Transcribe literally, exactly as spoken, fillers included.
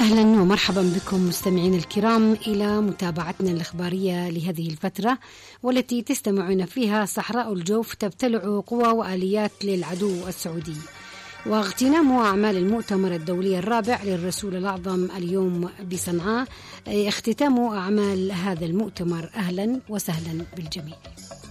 أهلا ومرحبا بكم مستمعين الكرام إلى متابعتنا الإخبارية لهذه الفترة، والتي تستمعون فيها صحراء الجوف تبتلع قوى وآليات للعدو السعودي، واغتنام أعمال المؤتمر الدولي الرابع للرسول الأعظم اليوم بصنعاء، اختتام أعمال هذا المؤتمر. أهلا وسهلا بالجميع.